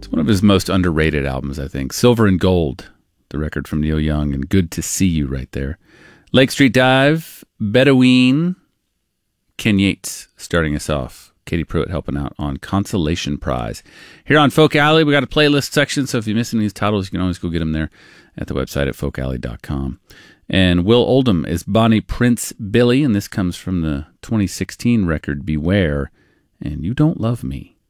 It's one of his most underrated albums, I think. Silver and Gold, the record from Neil Young, and Good to See You right there. Lake Street Dive, Bedouin, Ken Yates starting us off. Katie Pruitt helping out on Consolation Prize. Here on Folk Alley, we got a playlist section, so if you miss any of these titles, you can always go get them there at the website at folkalley.com. And Will Oldham is Bonnie Prince Billy, and this comes from the 2016 record Beware, and You Don't Love Me.